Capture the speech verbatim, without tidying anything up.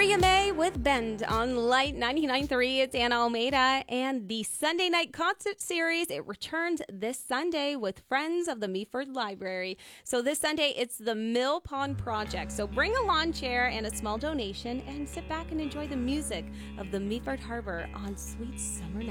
Maria May with Bend on Light ninety-nine point three. It's Anna Almeida, and the Sunday night concert series, it returns this Sunday with Friends of the Meaford Library. So this Sunday, it's the Mill Pond Project. So bring a lawn chair and a small donation and sit back and enjoy the music of the Meaford Harbor on sweet summer nights.